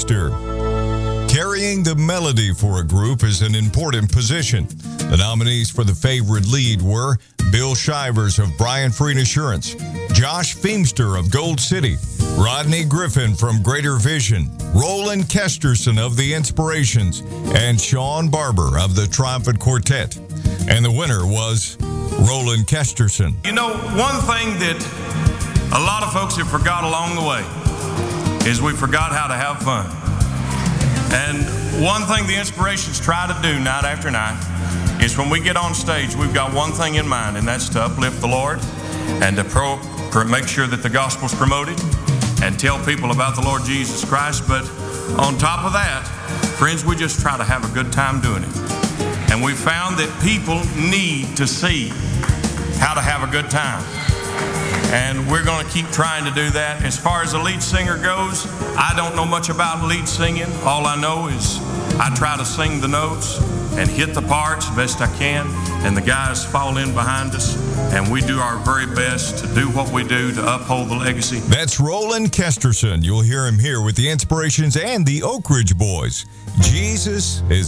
minister. Carrying the melody for a group is an important position. The nominees for the favorite lead were Bill Shivers of Brian Freed Assurance, Josh Feemster of Gold City, Rodney Griffin from Greater Vision, Roland Kesterson of The Inspirations, and Sean Barber of the Triumphant Quartet. And the winner was Roland Kesterson. You know, one thing that a lot of folks have forgot along the way is we forgot how to have fun. And one thing the Inspirations try to do night after night is when we get on stage, we've got one thing in mind, and that's to uplift the Lord and to make sure that the gospel's promoted and tell people about the Lord Jesus Christ. But on top of that, friends, we just try to have a good time doing it. And we found that people need to see how to have a good time. And we're going to keep trying to do that. As far as the lead singer goes, I don't know much about lead singing. All I know is I try to sing the notes and hit the parts best I can, and the guys fall in behind us, and we do our very best to do what we do to uphold the legacy. That's Roland Kesterson. You'll hear him here with the Inspirations and the Oak Ridge Boys. Jesus is